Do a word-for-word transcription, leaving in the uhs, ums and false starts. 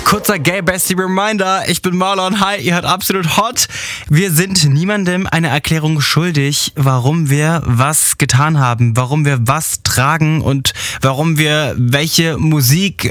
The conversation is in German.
Kurzer Gay Bestie Reminder, ich bin Marlon, hi, ihr hört Absolut Hot. Wir sind niemandem eine Erklärung schuldig, warum wir was getan haben, warum wir was tragen und warum wir welche Musik